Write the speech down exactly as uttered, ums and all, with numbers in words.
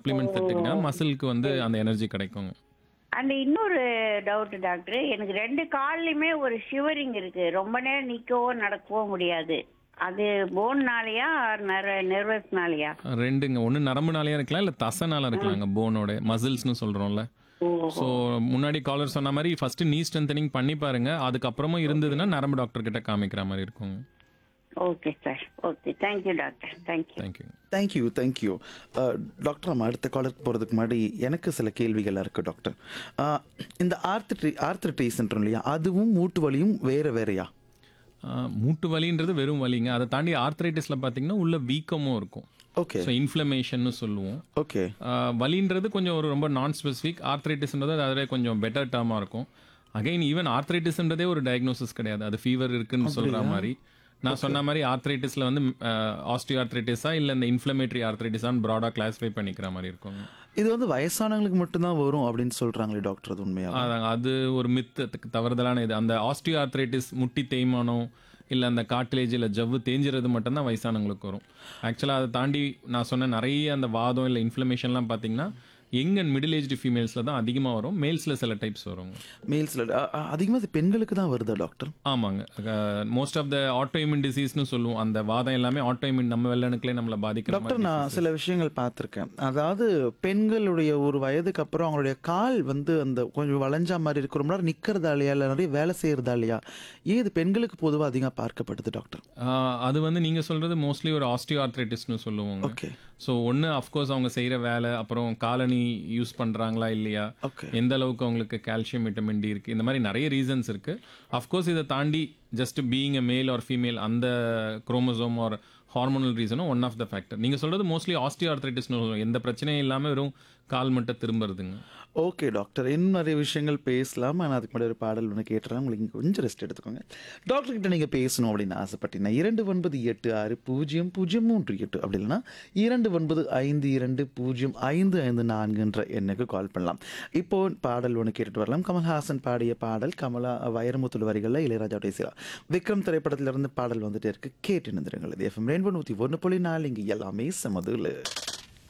Supplements எடுத்துக்கிட்டா மசிலுக்கு வந்து அந்த எனர்ஜி கிடைக்குங்க. அந்த இன்னொரு டவுட் டாக்டர், எனக்கு ரெண்டு கால்லயுமே ஒரு ஷிவரிங் இருக்கு. ரொம்ப நேரம் நிக்கவோ நடக்கவோ முடியாது. அது போன்னாலயா நெர்வஸ்னாலயா? ரெண்டுங்க. ஒண்ணு நரம்புனாலயா இருக்கலாம், இல்ல தசைனால இருக்கலாங்க. போனோட மசில்ஸ்னு சொல்றோம்ல. ஸோ முன்னாடி காலர் சொன்ன மாதிரி ஃபர்ஸ்ட் நீ ஸ்ட்ரென்தனிங் பண்ணி பாருங்க. அதுக்கப்புறமும் இருந்ததுன்னா நரம்பு டாக்டர் கிட்ட காமிக்கிற மாதிரி இருக்குங்க. Okay sir. Okay, thank you doctor. Thank you. Thank you. Thank you thank you doctor. நம்ம அடுத்த காலருக்கு போகிறதுக்கு முன்னாடி எனக்கு சில கேள்விகளாக இருக்குது டாக்டர். அஹ், இந்த ஆர்த்திட்ரி ஆர்த்திட்டைஸ்ன்றோம் இல்லையா, அதுவும் மூட்டு வலியும் வேறு வேறையா? ஆஹ், மூட்டு வலின்றது வெறும் வலிங்க. அதை தாண்டி ஆர்த்ரைட்டிஸ்ல பார்த்தீங்கன்னா உள்ள வீக்கமும் இருக்கும். ஓகே ஸோ இன்ஃப்ளமேஷன் சொல்லுவோம். ஓகே ஆஹ், வலின்றது கொஞ்சம் ஒரு ரொம்ப நான் ஸ்பெசிஃபிக். ஆர்த்ரைட்டிஸ்ன்றது அதில் கொஞ்சம் பெட்டர் டேர்மாக இருக்கும். அகைன் ஈவன் ஆர்த்ரைட்டிஸ்ன்றதே ஒரு டயக்னோசிஸ் கிடையாது. அது ஃபீவர் இருக்குன்னு சொல்கிற மாதிரி. நான் சொன்ன மாதிரி ஆர்த்ரைட்டிஸில் வந்து ஆஸ்டியோ ஆர்த்ரைட்டிஸா இல்லை இந்த இன்ஃப்ளமேட்டரி ஆர்த்ரைட்டிஸான்னு ப்ராடாக கிளாஸிஃபை பண்ணிக்கிற மாதிரி இருக்கும். இது வந்து வயசானவங்களுக்கு மட்டும்தான் வரும் அப்படின்னு சொல்கிறாங்களே டாக்டர், அது உண்மையா? அதாங்க, அது ஒரு மித்து, தவறுதலான இது. அந்த ஆஸ்டியோ ஆர்த்ரைட்டிஸ் முட்டி தேய்மானம் இல்லை அந்த காட்டிலேஜ் இல்லை ஜவ்வு தேஞ்சிறது மட்டும்தான் வயசானவங்களுக்கு வரும். ஆக்சுவலாக அதை தாண்டி நான் சொன்ன நிறைய அந்த வாதம் இல்லை இன்ஃப்ளமேஷன்லாம் பார்த்தீங்கன்னா யங் அண்ட் மிடில் ஏஜ்டு ஃபீமேல்ஸில் தான் அதிகமாக வரும். மேல்ஸில் சில டைப்ஸ் வருங்க. மேல்ஸில் அதிகமாக அது பெண்களுக்கு தான் வருதா டாக்டர்? ஆமாங்க. மோஸ்ட் ஆஃப் த ஆட்டோஇம்யூன் டிசீஸ்னு சொல்லுவோம். அந்த வாதம் எல்லாமே ஆட்டோஇம்யூன் நம்ம வெள்ளணுக்களே நம்மளை பாதிக்கிற டாக்டர், மாதிரி நான் சில விஷயங்கள் பார்த்துருக்கேன். அதாவது பெண்களுடைய ஒரு வயதுக்கு அப்புறம் அவங்களுடைய கால் வந்து அந்த கொஞ்சம் வளைஞ்சா மாதிரி இருக்கு, ரொம்ப நேரம் நிற்கிறதாலையா இல்லை நிறைய வேலை செய்கிறதாலையா? ஏன் இது பெண்களுக்கு பொதுவாக அதிகமாக பார்க்கப்படுது டாக்டர்? ஆஹ், அது வந்து நீங்கள் சொல்கிறது மோஸ்ட்லி ஒரு ஆஸ்டியோ ஆர்த்ரைட்டிஸ்னு சொல்லுவோங்க. ஓகே ஸோ ஒன்று அஃப்கோர்ஸ் அவங்க செய்கிற வேலை, அப்புறம் காலனி யூஸ் பண்ணுறாங்களா இல்லையா, ஓகே எந்த அளவுக்கு அவங்களுக்கு கால்சியம் விட்டமின் டி இருக்குது, இந்த மாதிரி நிறைய ரீசன்ஸ் இருக்குது. அஃப்கோர்ஸ் இதை தாண்டி just being a male or female அந்த chromosome R hormonal ரீசனும் one of the factor. நீங்கள் சொல்கிறது மோஸ்ட்லி ஆஸ்டியோ ஆர்த்ரைட்டிஸ்னு சொல்லுவோம். எந்த பிரச்சனையும் இல்லாமல் வெறும் கால் மட்டும் திரும்புறதுங்க. ஓகே டாக்டர், இன்னும் நிறைய விஷயங்கள் பேசலாம். ஆனால் அதுக்கு முன்னாடி ஒரு பாடல் ஒன்று கேட்டுறேன். உங்களுக்கு இங்கே கொஞ்சம் ரெஸ்ட் எடுத்துக்கோங்க. டாக்டர் கிட்ட நீங்கள் பேசணும் அப்படின்னு ஆசைப்பட்டீங்கன்னா இரண்டு ஒன்பது எட்டு ஆறு பூஜ்ஜியம் பூஜ்ஜியம் மூன்று எட்டு, அப்படி இல்லைன்னா இரண்டு ஒன்பது ஐந்து இரண்டு பூஜ்ஜியம் ஐந்து ஐந்து நான்குன்ற எண்ணுக்கு கால் பண்ணலாம். இப்போ பாடல் ஒன்று கேட்டுட்டு வரலாம். கமல்ஹாசன் பாடிய பாடல், கமலா வைரமுத்து வரிகளில் இளையராஜாவுடைய சிலா விக்ரம் திரைப்படத்திலிருந்து பாடல் வந்துட்டே இருக்கு. கேட்டு நிறுத்துங்கள். இது எஃப்எம் ரெயின்போ நூற்றி ஒன்று புள்ளி நாலு, இங்கே எல்லாமே சமதுல.